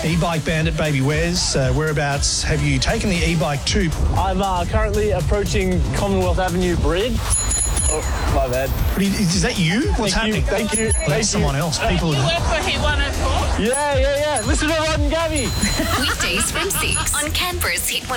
E-bike bandit, baby Wes. Whereabouts have you taken the e-bike to? I'm currently approaching Commonwealth Avenue Bridge. Oh, my bad. Is that you? What's happening? Thank you. Well, that's someone else. People. You work for Hit 104? Yeah. Listen to Rod and Gabby. Weekdays from 6 on Canberra's Hit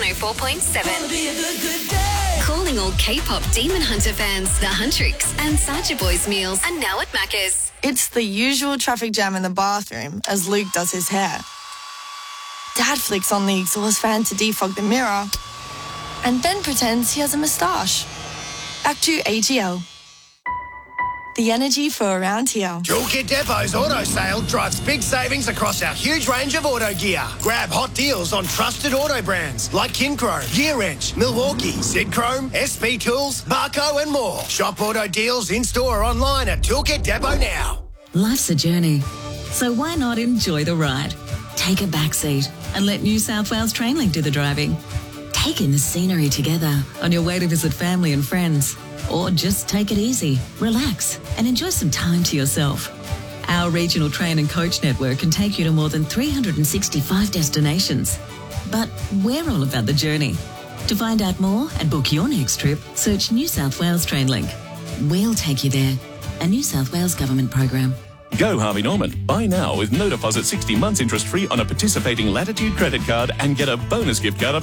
104.7. Calling all K-pop Demon Hunter fans, the Huntrix and Sacha Boys meals are now at Macca's. It's the usual traffic jam in the bathroom as Luke does his hair. Dad flicks on the exhaust fan to defog the mirror and then pretends he has a moustache. Back to AGL. The energy for around here. Toolkit Depot's auto sale drives big savings across our huge range of auto gear. Grab hot deals on trusted auto brands like Kincro, Gear Wrench, Milwaukee, Sidchrome, SP Tools, Barco and more. Shop auto deals in-store or online at Toolkit Depot now. Life's a journey, so why not enjoy the ride? Take a backseat and let New South Wales Trainlink do the driving. Take in the scenery together on your way to visit family and friends. Or just take it easy, relax, and enjoy some time to yourself. Our regional train and coach network can take you to more than 365 destinations. But we're all about the journey. To find out more and book your next trip, search New South Wales Trainlink. We'll take you there. A New South Wales government program. Go Harvey Norman. Buy now with no deposit 60 months interest free on a participating Latitude credit card and get a bonus gift card